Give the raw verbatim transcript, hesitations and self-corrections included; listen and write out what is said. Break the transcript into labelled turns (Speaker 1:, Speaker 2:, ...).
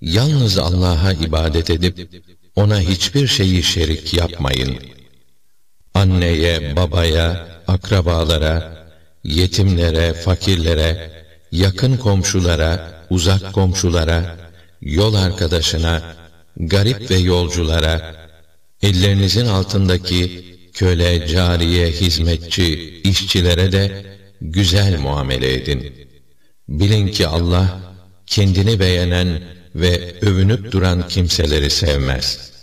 Speaker 1: Yalnız Allah'a ibadet edip, ona hiçbir şeyi şerik yapmayın. Anneye, babaya, akrabalara, yetimlere, fakirlere, yakın komşulara, uzak komşulara, yol arkadaşına, garip ve yolculara, ellerinizin altındaki köle, cariye, hizmetçi, işçilere de güzel muamele edin. Bilin ki Allah, kendini beğenen ve övünüp duran kimseleri sevmez.